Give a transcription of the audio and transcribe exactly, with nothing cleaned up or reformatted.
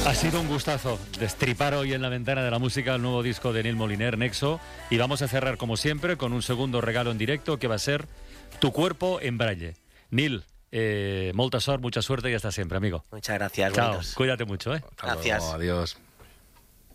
Ha sido un gustazo destripar hoy en la ventana de la música el nuevo disco de Nil Moliner, Nexo, y vamos a cerrar como siempre con un segundo regalo en directo que va a ser Tu cuerpo en braille. Nil, eh, molta sort, mucha suerte y hasta siempre, amigo. Muchas gracias. Chao, bonitos. cuídate mucho, ¿eh? Gracias. Adiós.